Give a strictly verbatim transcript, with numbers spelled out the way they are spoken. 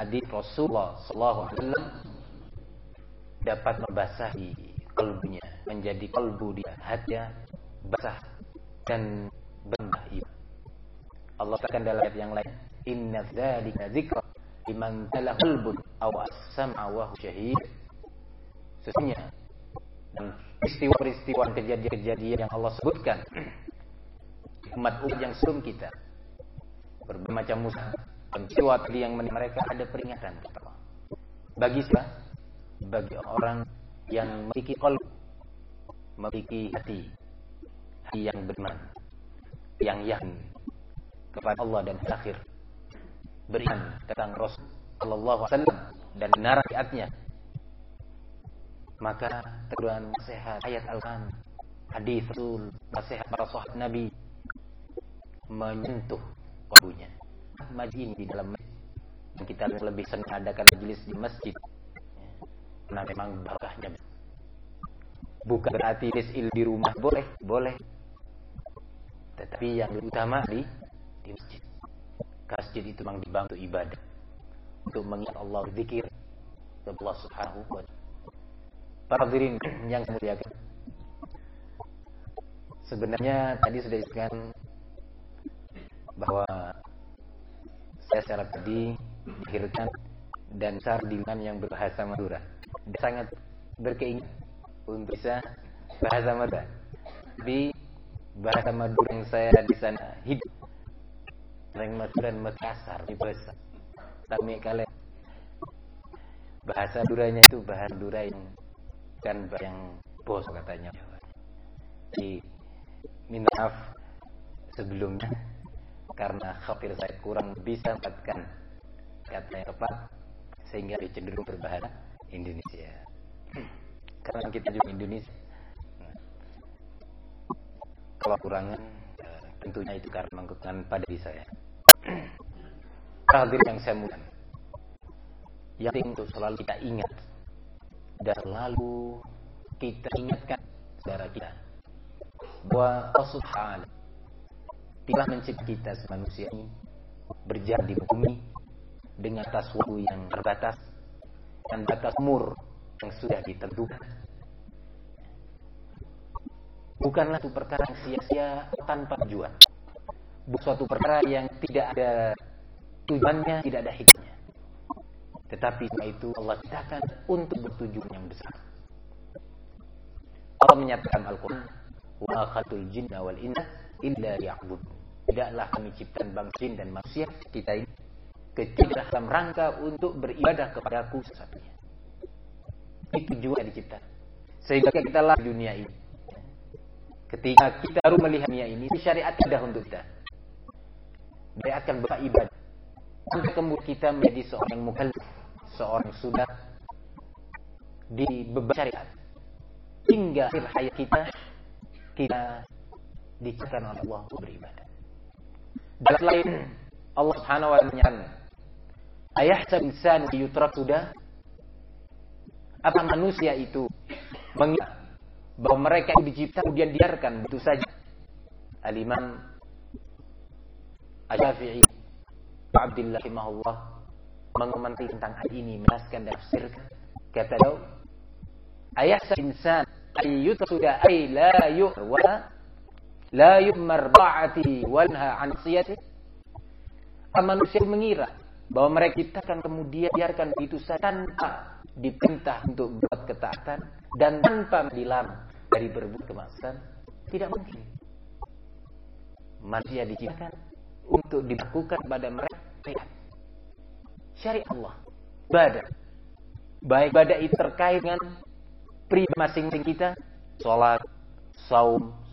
hadis Rasulullah sallallahu alaihi wasallam dapat membasahi kalbunya, menjadi kalbu dia, hatinya basah dan bertambah iman. Allah katakan dalam ayat yang lain, inna dzalika dzikra liman kana qalbun aw as-sam'a wa huwa syahid. Sesungguhnya dan peristiwa-peristiwa kejadian-kejadian yang Allah sebutkan umat-umat yang sebelum kita berbagai macam musibah dan peristiwa tadi yang menimpa mereka, ada peringatan pertama. Bagi siapa? Bagi orang yang memiliki qalb, memiliki hati, hati yang beriman, yang yakin kepada Allah dan akhir, beriman tentang Rasul sallallahu alaihi wasallam dan benar ayatnya. Maka teguran nasihat ayat Al-Quran, hadis Rasul, nasihat para sahabat Nabi menyentuh kalbunya. Majlis di dalam masjid, kita lebih senang adakan majelis di masjid karena memang barakahnya. Bukan berarti il di rumah boleh, boleh. Tetapi yang lebih utama di di masjid. Masjid itu memang dibangun untuk ibadah, untuk mengingat Allah, berzikir kepada Allah Subhanahu wa taala. Para hadirin yang saya muliakan, sebenarnya tadi sudah disebutkan bahwa saya secara tadi dihirkan dan sardinan yang berbahasa Madura. Dia sangat berkeinginan untuk bisa bahasa Madura. Tapi bahasa Madura yang saya di sana hidup, yang Madura dan Makassar di bahasa. Tapi kalian bahasa Maduranya itu bahasa Madura yang kan yang bos katanya. Jadi minta maaf sebelumnya karena khawatir saya kurang bisa mendapatkan kata yang tepat sehingga cenderung berbahasa Indonesia. Karena kita juga Indonesia. Kalau kurangan tentunya itu karena menggunakan pada diri saya. Hadir yang saya muliakan, yang penting untuk selalu kita ingat dan selalu kita ingatkan saudara kita bahwa Allah Subhanahu telah mencipta kita manusia ini berjalan di bumi dengan batas waktu yang terbatas dan batas umur yang sudah ditentukan. Bukanlah suatu perkara yang sia-sia tanpa tujuan. Bukan suatu perkara yang tidak ada tujuannya, tidak ada hikmahnya. Tetapi semua itu Allah ciptakan untuk bertujuan yang besar. Allah menyatakan Al-Quran, wa khalaqtul jinna wal insa illa liya'budun. Tidaklah kami ciptakan bangsa jin dan manusia kita ini kecuali dalam rangka untuk beribadah kepadaku satu-satunya. Itu tujuan diciptakan. Sehingga kita lah dunia ini. Ketika kita baru melihat dunia ini, syariat sudah untuk kita. Dia akan beribadah. Sampai kemudian kita menjadi seorang yang mukallaf, seorang yang sudah dibebani syariat. Hingga akhir hayat kita, kita diciptakan oleh Allah untuk beribadah. Dalam lain, Allah Subhanahu wa taala menyatakan, ayahsab insanu yutrak sudah. Apa manusia itu mengira bahwa mereka yang dicipta kemudian dibiarkan begitu saja? Al-Imam Asy-Syafi'i Abdullah rahimahullah mengomentari tentang ayat ini, menjelaskan dan tafsirkan, kata beliau, ayahsab insan ayyut sudah ay la yu'wa la yu'mar ba'ati wanha an siyati. Manusia mengira bahwa mereka diciptakan kemudian biarkan begitu saja tanpa diperintah untuk berbuat ketaatan dan tanpa dilarang dari berbuat kemaksiatan. Tidak mungkin. Manusia diciptakan untuk dilakukan pada mereka syariat Allah, ibadah. Baik ibadah itu terkait dengan pribadi masing-masing kita, sholat, saum,